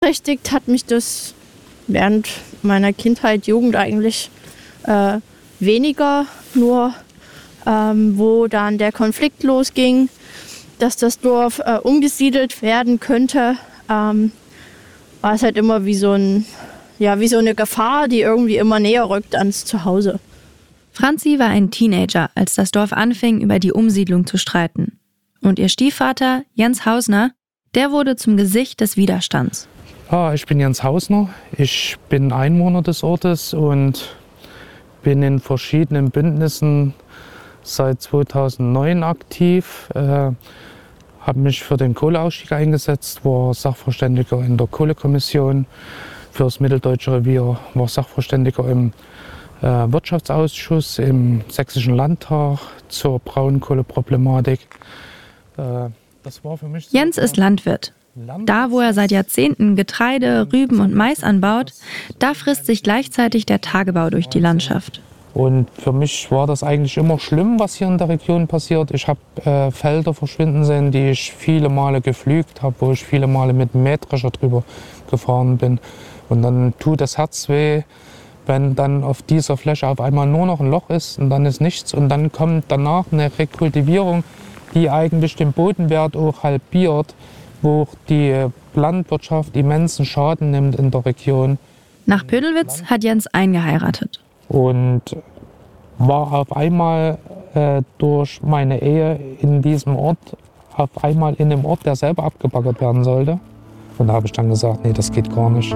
Beschäftigt hat mich das während meiner Kindheit, Jugend eigentlich weniger, nur wo dann der Konflikt losging, dass das Dorf umgesiedelt werden könnte, war es halt immer wie so eine Gefahr, die irgendwie immer näher rückt ans Zuhause. Franzi war ein Teenager, als das Dorf anfing, über die Umsiedlung zu streiten. Und ihr Stiefvater, Jens Hausner, der wurde zum Gesicht des Widerstands. Ja, ich bin Jens Hausner, ich bin Einwohner des Ortes und bin in verschiedenen Bündnissen seit 2009 aktiv. Habe mich für den Kohleausstieg eingesetzt, war Sachverständiger in der Kohlekommission für das Mitteldeutsche Revier, war Sachverständiger im Wirtschaftsausschuss im Sächsischen Landtag zur Braunkohleproblematik. Das war für mich Jens ist Landwirt. Da, wo er seit Jahrzehnten Getreide, Rüben und Mais anbaut, da frisst sich gleichzeitig der Tagebau durch die Landschaft. Und für mich war das eigentlich immer schlimm, was hier in der Region passiert. Ich habe Felder verschwinden sehen, die ich viele Male gepflügt habe, wo ich viele Male mit dem Mähdrescher drüber gefahren bin. Und dann tut das Herz weh, wenn dann auf dieser Fläche auf einmal nur noch ein Loch ist und dann ist nichts. Und dann kommt danach eine Rekultivierung, die eigentlich den Bodenwert auch halbiert, wo die Landwirtschaft immensen Schaden nimmt in der Region. Nach Pödelwitz hat Jens eingeheiratet. Und war auf einmal durch meine Ehe in diesem Ort, auf einmal in dem Ort, der selber abgebaggert werden sollte. Und da habe ich dann gesagt, nee, das geht gar nicht.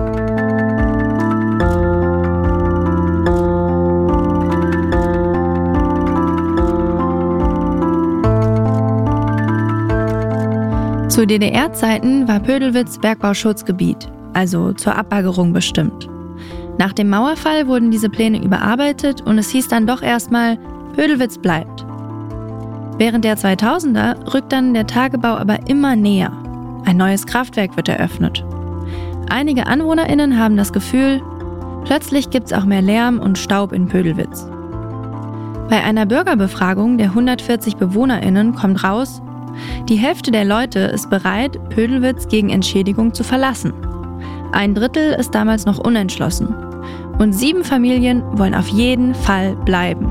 Zu DDR-Zeiten war Pödelwitz Bergbauschutzgebiet, also zur Abbaggerung bestimmt. Nach dem Mauerfall wurden diese Pläne überarbeitet und es hieß dann doch erstmal, Pödelwitz bleibt. Während der 2000er rückt dann der Tagebau aber immer näher. Ein neues Kraftwerk wird eröffnet. Einige AnwohnerInnen haben das Gefühl, plötzlich gibt's auch mehr Lärm und Staub in Pödelwitz. Bei einer Bürgerbefragung der 140 BewohnerInnen kommt raus, die Hälfte der Leute ist bereit, Pödelwitz gegen Entschädigung zu verlassen. 1/3 ist damals noch unentschlossen. Und 7 Familien wollen auf jeden Fall bleiben.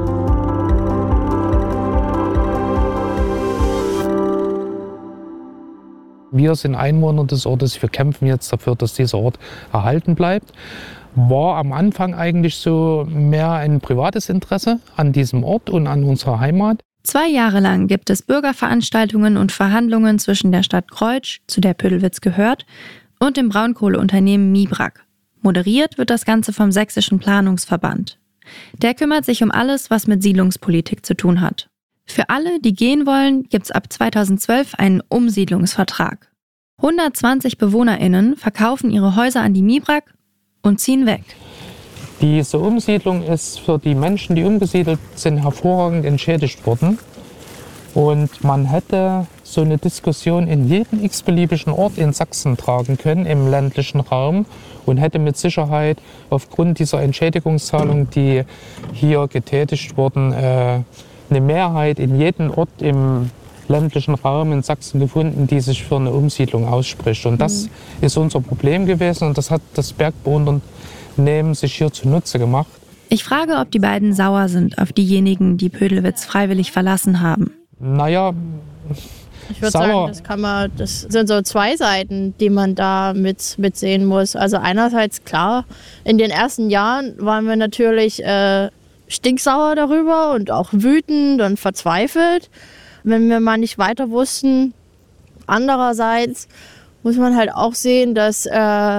Wir sind Einwohner des Ortes, wir kämpfen jetzt dafür, dass dieser Ort erhalten bleibt. War am Anfang eigentlich so mehr ein privates Interesse an diesem Ort und an unserer Heimat. 2 Jahre lang gibt es Bürgerveranstaltungen und Verhandlungen zwischen der Stadt Kreutsch, zu der Pödelwitz gehört, und dem Braunkohleunternehmen Mibrak. Moderiert wird das Ganze vom Sächsischen Planungsverband. Der kümmert sich um alles, was mit Siedlungspolitik zu tun hat. Für alle, die gehen wollen, gibt's ab 2012 einen Umsiedlungsvertrag. 120 BewohnerInnen verkaufen ihre Häuser an die Mibrak und ziehen weg. Diese Umsiedlung ist für die Menschen, die umgesiedelt sind, hervorragend entschädigt worden. Und man hätte so eine Diskussion in jeden x-beliebigen Ort in Sachsen tragen können, im ländlichen Raum, und hätte mit Sicherheit aufgrund dieser Entschädigungszahlung, die hier getätigt wurden, eine Mehrheit in jedem Ort im ländlichen Raum in Sachsen gefunden, die sich für eine Umsiedlung ausspricht. Und das ist unser Problem gewesen und das hat das Bergbauunternehmen sich hier zunutze gemacht. Ich frage, ob die beiden sauer sind auf diejenigen, die Pödelwitz freiwillig verlassen haben. Naja, ich würde sagen, das sind so 2 Seiten, die man da mitsehen muss. Also einerseits klar, in den ersten Jahren waren wir natürlich stinksauer darüber und auch wütend und verzweifelt, wenn wir mal nicht weiter wussten. Andererseits muss man halt auch sehen, dass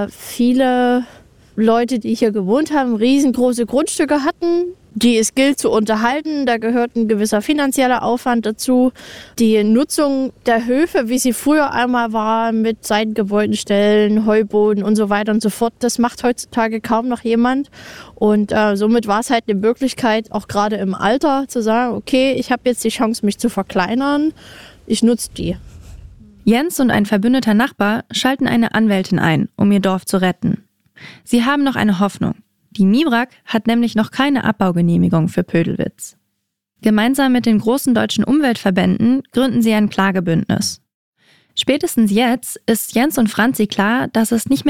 viele Leute, die hier gewohnt haben, riesengroße Grundstücke hatten, die es gilt zu unterhalten. Da gehört ein gewisser finanzieller Aufwand dazu. Die Nutzung der Höfe, wie sie früher einmal war, mit Seitengebäudenstellen, Heuboden und so weiter und so fort, das macht heutzutage kaum noch jemand. Und somit war es halt eine Möglichkeit, auch gerade im Alter, zu sagen, okay, ich habe jetzt die Chance, mich zu verkleinern, ich nutze die. Jens und ein verbündeter Nachbar schalten eine Anwältin ein, um ihr Dorf zu retten. Sie haben noch eine Hoffnung. Die Mibrak hat nämlich noch keine Abbaugenehmigung für Pödelwitz. Gemeinsam mit den großen deutschen Umweltverbänden gründen sie ein Klagebündnis. Spätestens jetzt ist Jens und Franzi klar, dass es nicht